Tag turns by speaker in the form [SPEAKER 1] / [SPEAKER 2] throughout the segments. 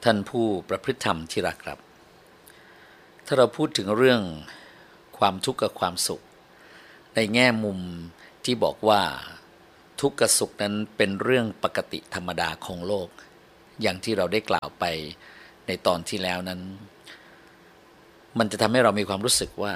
[SPEAKER 1] ท่านผู้ประพฤติธรรมที่รักครับถ้าเราพูดถึงเรื่องความทุกข์กับความสุขในแง่มุมที่บอกว่าทุกข์กับสุขนั้นเป็นเรื่องปกติธรรมดาของโลกอย่างที่เราได้กล่าวไปในตอนที่แล้วนั้นมันจะทำให้เรามีความรู้สึกว่า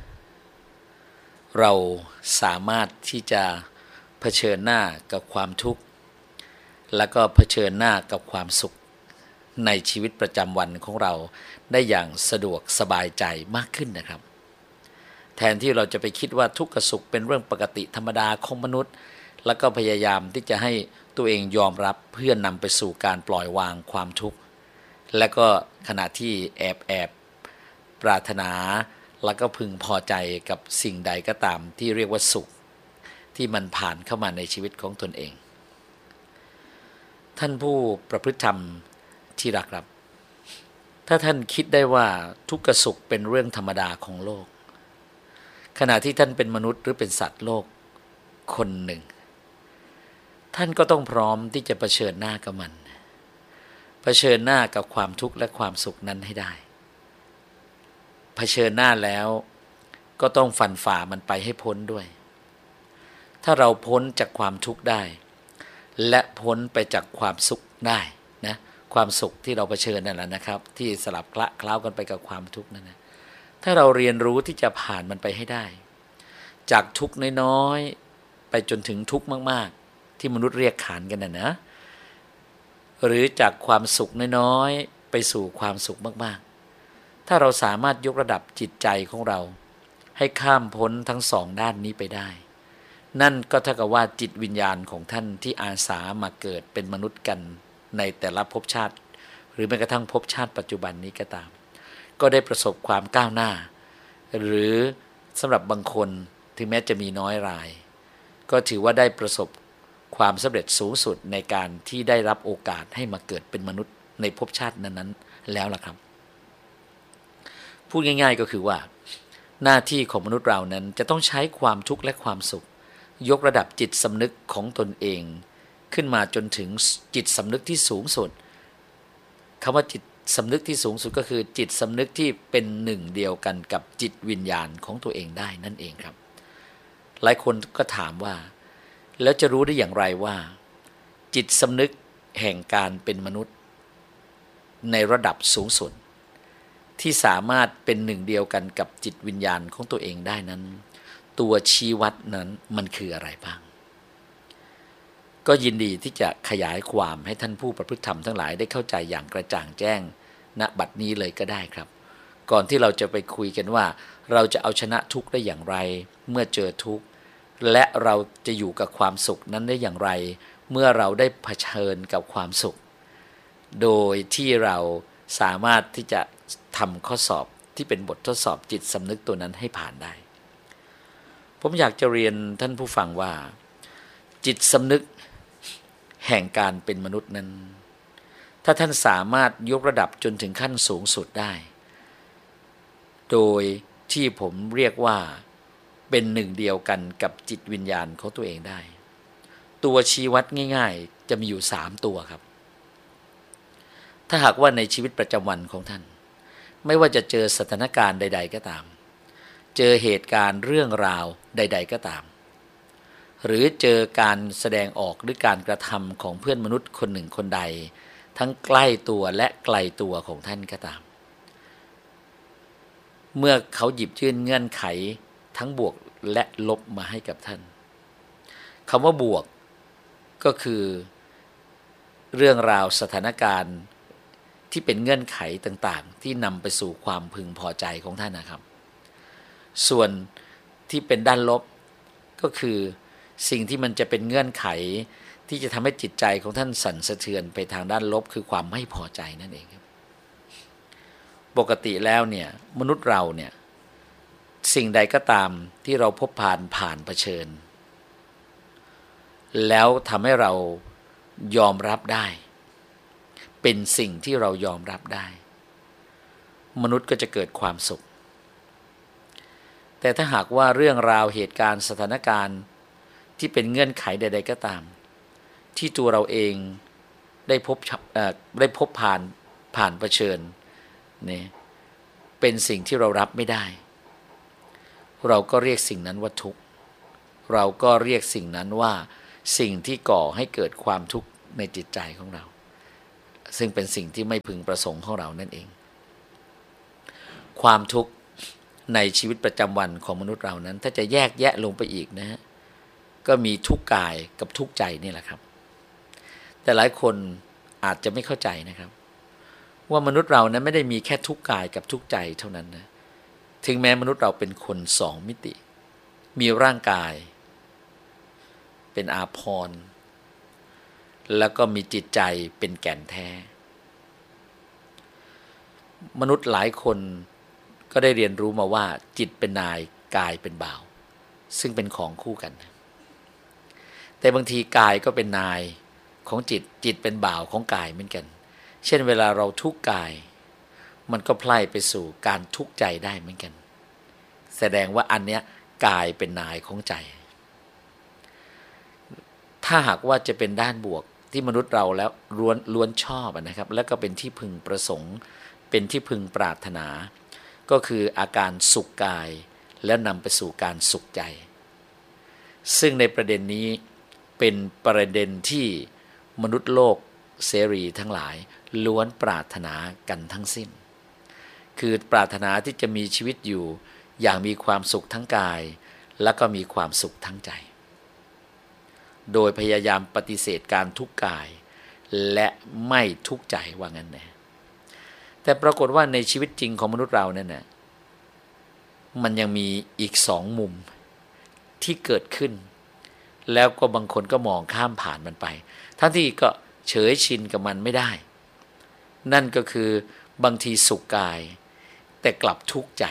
[SPEAKER 1] เราสามารถที่จะเผชิญหน้ากับความทุกข์แล้วก็เผชิญหน้ากับความสุขในชีวิตประจำวันของเราได้อย่างสะดวกสบายใจมากขึ้นนะครับแทนที่เราจะไปคิดว่าทุกข์กับสุขเป็นเรื่องปกติธรรมดาของมนุษย์แล้วก็พยายามที่จะให้ตัวเองยอมรับเพื่อนำไปสู่การปล่อยวางความทุกข์และก็ขณะที่แอบปรารถนาแล้วก็พึงพอใจกับสิ่งใดก็ตามที่เรียกว่าสุขที่มันผ่านเข้ามาในชีวิตของตนเองท่านผู้ประพฤติธรรมที่รักครับถ้าท่านคิดได้ว่าทุกข์กับสุขเป็นเรื่องธรรมดาของโลกขณะที่ท่านเป็นมนุษย์หรือเป็นสัตว์โลกคนหนึ่งท่านก็ต้องพร้อมที่จะเผชิญหน้ากับมันเผชิญหน้ากับความทุกข์และความสุขนั้นให้ได้เผชิญหน้าแล้วก็ต้องฟันฝ่ามันไปให้พ้นด้วยถ้าเราพ้นจากความทุกข์ได้และพ้นไปจากความสุขได้นะความสุขที่เราเผชิญนั่นแหละนะครับที่สลับคละเคล้ากันไปกับความทุกข์นั่นนะถ้าเราเรียนรู้ที่จะผ่านมันไปให้ได้จากทุกข์น้อยๆไปจนถึงทุกข์มากๆที่มนุษย์เรียกขานกันนะหรือจากความสุขน้อยๆไปสู่ความสุขมากๆถ้าเราสามารถยกระดับจิตใจของเราให้ข้ามพ้นทั้งสองด้านนี้ไปได้นั่นก็เท่ากับว่าจิตวิญญาณของท่านที่อาสามาเกิดเป็นมนุษย์กันในแต่ละภพชาติหรือแม้กระทั่งภพชาติปัจจุบันนี้ก็ตามก็ได้ประสบความก้าวหน้าหรือสำหรับบางคนถึงแม้จะมีน้อยรายก็ถือว่าได้ประสบความสำเร็จสูงสุดในการที่ได้รับโอกาสให้มาเกิดเป็นมนุษย์ในภพชาตินั้นๆแล้วล่ะครับพูดง่ายๆก็คือว่าหน้าที่ของมนุษย์เรานั้นจะต้องใช้ความทุกข์และความสุขยกระดับจิตสำนึกของตนเองขึ้นมาจนถึงจิตสำนึกที่สูงสุดคำว่าจิตสำนึกที่สูงสุดก็คือจิตสำนึกที่เป็นหนึ่งเดียวกันกับจิตวิญญาณของตัวเองได้นั่นเองครับหลายคนก็ถามว่าแล้วจะรู้ได้อย่างไรว่าจิตสำนึกแห่งการเป็นมนุษย์ในระดับสูงสุดที่สามารถเป็นหนึ่งเดียวกันกับจิตวิญญาณของตัวเองได้นั้นตัวชี้วัดนั้นมันคืออะไรบ้างก็ยินดีที่จะขยายความให้ท่านผู้ประพฤติธรรมทั้งหลายได้เข้าใจอย่างกระจ่างแจ้งณบัดนี้เลยก็ได้ครับก่อนที่เราจะไปคุยกันว่าเราจะเอาชนะทุกข์ได้อย่างไรเมื่อเจอทุกข์และเราจะอยู่กับความสุขนั้นได้อย่างไรเมื่อเราได้เผชิญกับความสุขโดยที่เราสามารถที่จะทำข้อสอบที่เป็นบททดสอบจิตสำนึกตัวนั้นให้ผ่านได้ผมอยากจะเรียนท่านผู้ฟังว่าจิตสำนึกแห่งการเป็นมนุษย์นั้นถ้าท่านสามารถยกระดับจนถึงขั้นสูงสุดได้โดยที่ผมเรียกว่าเป็นหนึ่งเดียวกันกับจิตวิญญาณของตัวเองได้ตัวชี้วัดง่ายๆจะมีอยู่3ตัวครับถ้าหากว่าในชีวิตประจำวันของท่านไม่ว่าจะเจอสถานการณ์ใดๆก็ตามเจอเหตุการณ์เรื่องราวใดๆก็ตามหรือเจอการแสดงออกหรือการกระทำของเพื่อนมนุษย์คนหนึ่งคนใดทั้งใกล้ตัวและไกลตัวของท่านก็ตามเมื่อเขาหยิบยื่นเงื่อนไขทั้งบวกและลบมาให้กับท่านคำว่าบวกก็คือเรื่องราวสถานการณ์ที่เป็นเงื่อนไขต่างๆที่นำไปสู่ความพึงพอใจของท่านนะครับส่วนที่เป็นด้านลบก็คือสิ่งที่มันจะเป็นเงื่อนไขที่จะทำให้จิตใจของท่านสั่นสะเทือนไปทางด้านลบคือความไม่พอใจนั่นเองครับปกติแล้วเนี่ยมนุษย์เราเนี่ยสิ่งใดก็ตามที่เราพบผ่านเผชิญแล้วทำให้เรายอมรับได้เป็นสิ่งที่เรายอมรับได้มนุษย์ก็จะเกิดความสุขแต่ถ้าหากว่าเรื่องราวเหตุการณ์สถานการณ์ที่เป็นเงื่อนไขใดๆก็ตามที่ตัวเราเองได้พบผ่านเผผ่านเผชิญเนี่ยเป็นสิ่งที่เรารับไม่ได้เราก็เรียกสิ่งนั้นว่าทุกข์เราก็เรียกสิ่งนั้นว่าสิ่งที่ก่อให้เกิดความทุกข์ในจิตใจของเราซึ่งเป็นสิ่งที่ไม่พึงประสงค์ของเรานั่นเองความทุกข์ในชีวิตประจำวันของมนุษย์เรานั้นถ้าจะแยกแยะลงไปอีกนะฮะก็มีทุกข์กายกับทุกข์ใจนี่แหละครับแต่หลายคนอาจจะไม่เข้าใจนะครับว่ามนุษย์เรานั้นไม่ได้มีแค่ทุกข์กายกับทุกข์ใจเท่านั้นนะถึงแม้มนุษย์เราเป็นคนสองมิติมีร่างกายเป็นอาภรณ์แล้วก็มีจิตใจเป็นแก่นแท้มนุษย์หลายคนก็ได้เรียนรู้มาว่าจิตเป็นนายกายเป็นบ่าวซึ่งเป็นของคู่กันแต่บางทีกายก็เป็นนายของจิตจิตเป็นบ่าวของกายเหมือนกันเช่นเวลาเราทุกข์กายมันก็ไพล่ไปสู่การทุกข์ใจได้เหมือนกันแสดงว่าอันเนี้ยกายเป็นนายของใจถ้าหากว่าจะเป็นด้านบวกที่มนุษย์เราแล้วล้วนชอบนะครับแล้วก็เป็นที่พึงประสงค์เป็นที่พึงปรารถนาก็คืออาการสุขกายแล้วนำไปสู่การสุขใจซึ่งในประเด็นนี้เป็นประเด็นที่มนุษย์โลกเสรีทั้งหลายล้วนปรารถนากันทั้งสิ้นคือปรารถนาที่จะมีชีวิตอยู่อย่างมีความสุขทั้งกายและก็มีความสุขทั้งใจโดยพยายามปฏิเสธการทุกข์กายและไม่ทุกข์ใจว่างั้นนะแต่ปรากฏว่าในชีวิตจริงของมนุษย์เราเนี่ยนะมันยังมีอีกสองมุมที่เกิดขึ้นแล้วก็บางคนก็มองข้ามผ่านมันไปทั้งที่ก็เฉยชินกับมันไม่ได้นั่นก็คือบางทีสุขกายแต่กลับทุกข์ใจ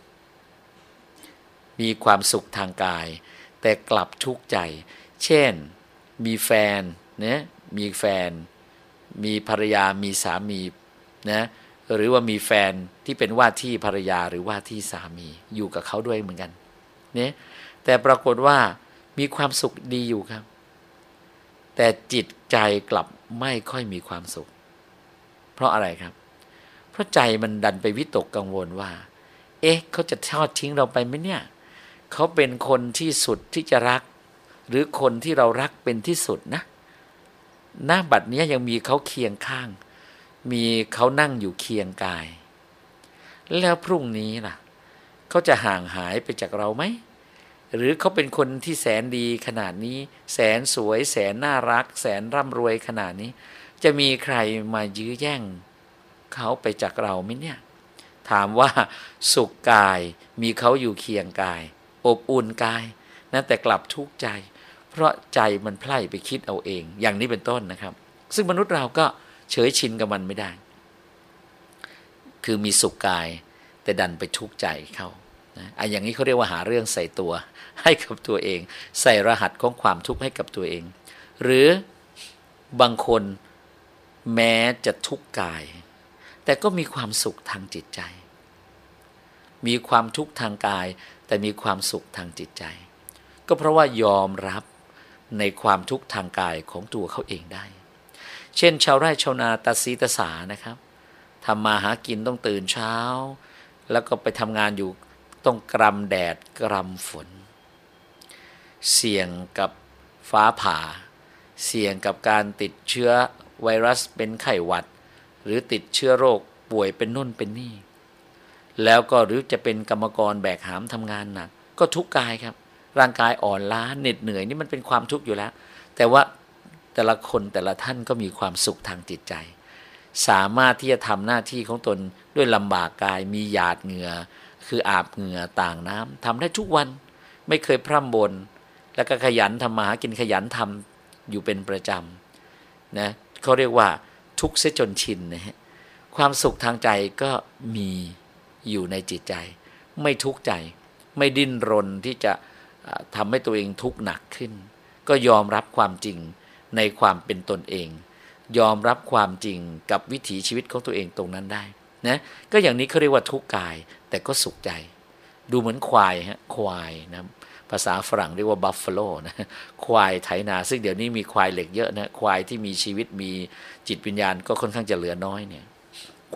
[SPEAKER 1] มีความสุขทางกายแต่กลับทุกข์ใจเช่นมีแฟนนะมีแฟนมีภรรยามีสามีนะหรือว่ามีแฟนที่เป็นว่าที่ภรรยาหรือว่าที่สามีอยู่กับเขาด้วยเหมือนกันเนี่ยแต่ปรากฏว่ามีความสุขดีอยู่ครับแต่จิตใจกลับไม่ค่อยมีความสุขเพราะอะไรครับเพราะใจมันดันไปวิตกกังวลว่าเอ๊ะเขาจะทอดทิ้งเราไปไหมเนี่ยเขาเป็นคนที่สุดที่จะรักหรือคนที่เรารักเป็นที่สุดนะหน้าบัดนี้ยังมีเขาเคียงข้างมีเขานั่งอยู่เคียงกายแล้วพรุ่งนี้ล่ะเขาจะห่างหายไปจากเราไหมหรือเขาเป็นคนที่แสนดีขนาดนี้แสนสวยแสนน่ารักแสนร่ำรวยขนาดนี้จะมีใครมายื้อแย่งเขาไปจากเราไหมเนี่ยถามว่าสุขกายมีเขาอยู่เคียงกายอบอุ่นกายนะแต่กลับทุกข์ใจเพราะใจมันไพล่ไปคิดเอาเองอย่างนี้เป็นต้นนะครับซึ่งมนุษย์เราก็เฉยชินกับมันไม่ได้คือมีสุขกายแต่ดันไปทุกข์ใจเขานะอย่างนี้เขาเรียกว่าหาเรื่องใส่ตัวให้กับตัวเองใส่รหัสของความทุกข์ให้กับตัวเองหรือบางคนแม้จะทุกข์กายแต่ก็มีความสุขทางจิตใจมีความทุกข์ทางกายแต่มีความสุขทางจิตใจก็เพราะว่ายอมรับในความทุกข์ทางกายของตัวเขาเองได้เช่นชาวไร่ชาวนาตาสีตาสานะครับทำมาหากินต้องตื่นเช้าแล้วก็ไปทำงานอยู่ต้องกรำแดดกรำฝนเสี่ยงกับฟ้าผ่าเสี่ยงกับการติดเชื้อไวรัสเป็นไข้หวัดหรือติดเชื้อโรคป่วยเป็นนู่นเป็นนี่แล้วก็หรือจะเป็นกรรมกรแบกหามทำงานหนักก็ทุกข์กายครับร่างกายอ่อนล้าเหน็ดเหนื่อยนี่มันเป็นความทุกข์อยู่แล้วแต่ว่าแต่ละคนแต่ละท่านก็มีความสุขทางจิตใจสามารถที่จะทำหน้าที่ของตนด้วยลำบากกายมีหยาดเหงื่อคืออาบเหงื่อต่างน้ำทำได้ทุกวันไม่เคยพร่ำบ่นแล้วก็ขยันทำมาหากินขยันทำอยู่เป็นประจำนะเขาเรียกว่าทุกข์เสียจนชินนะฮะความสุขทางใจก็มีอยู่ในจิตใจไม่ทุกข์ใจไม่ดิ้นรนที่จะทำให้ตัวเองทุกข์หนักขึ้นก็ยอมรับความจริงในความเป็นตนเองยอมรับความจริงกับวิถีชีวิตของตัวเองตรงนั้นได้นะก็อย่างนี้เขาเรียกว่าทุกข์กายแต่ก็สุขใจดูเหมือนควายฮะควายนะภาษาฝรั่งเรียกว่าบัฟฟาโลนะควายไถนาซึ่งเดี๋ยวนี้มีควายเหล็กเยอะนะควายที่มีชีวิตมีจิตวิญญาณก็ค่อนข้างจะเหลือน้อยเนี่ย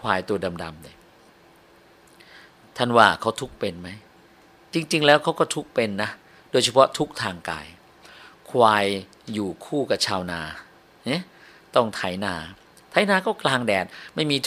[SPEAKER 1] ควายตัวดำๆเนี่ยท่านว่าเขาทุกข์เป็นไหมจริงๆแล้วเขาก็ทุกข์เป็นนะโดยเฉพาะทุกข์ทางกายควายอยู่คู่กับชาวนาเนี่ยต้องไถนาก็กลางแดดไม่มี